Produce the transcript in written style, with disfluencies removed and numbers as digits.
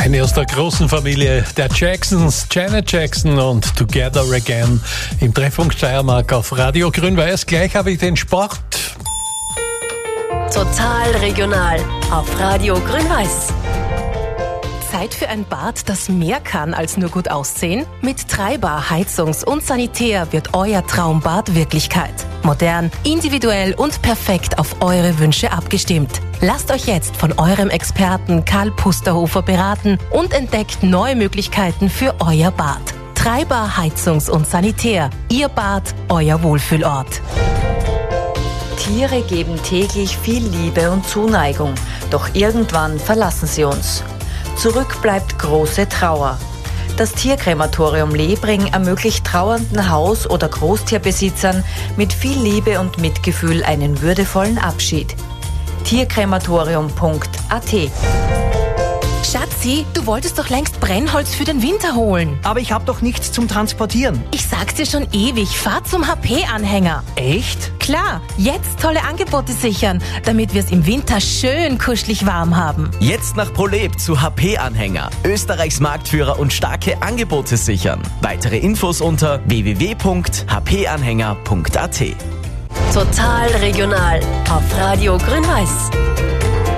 Eine aus der großen Familie der Jacksons, Janet Jackson und Together Again im Treffpunkt Steiermark auf Radio Grün-Weiß. Gleich habe ich den Sport. Total regional auf Radio Grün-Weiß. Zeit für ein Bad, das mehr kann als nur gut aussehen? Mit Treiber Heizungs- und Sanitär wird euer Traumbad Wirklichkeit. Modern, individuell und perfekt auf eure Wünsche abgestimmt. Lasst euch jetzt von eurem Experten Karl Pusterhofer beraten und entdeckt neue Möglichkeiten für euer Bad. Treiber Heizungs- und Sanitär. Ihr Bad, euer Wohlfühlort. Tiere geben täglich viel Liebe und Zuneigung, doch irgendwann verlassen sie uns. Zurück bleibt große Trauer. Das Tierkrematorium Lebring ermöglicht trauernden Haus- oder Großtierbesitzern mit viel Liebe und Mitgefühl einen würdevollen Abschied. Tierkrematorium.at. Schatzi, du wolltest doch längst Brennholz für den Winter holen. Aber ich habe doch nichts zum Transportieren. Ich sag's dir schon ewig, fahr zum HP-Anhänger. Echt? Klar, jetzt tolle Angebote sichern, damit wir es im Winter schön kuschelig warm haben. Jetzt nach ProLab zu HP-Anhänger. Österreichs Marktführer und starke Angebote sichern. Weitere Infos unter www.hpanhänger.at. Total regional auf Radio Grün-Weiß.